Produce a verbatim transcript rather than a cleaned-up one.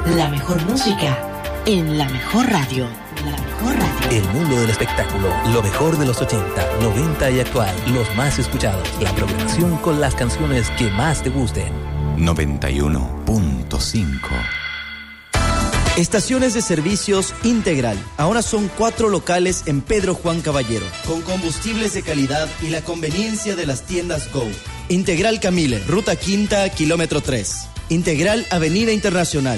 La mejor música en la mejor radio. La mejor radio. El mundo del espectáculo, lo mejor de los ochenta, noventa y actual, los más escuchados. La programación con las canciones que más te gusten. noventa y uno punto cinco. Estaciones de servicios Integral. Ahora son cuatro locales en Pedro Juan Caballero, con combustibles de calidad y la conveniencia de las tiendas Go. Integral Camile, Ruta Quinta, kilómetro tres. Integral Avenida Internacional.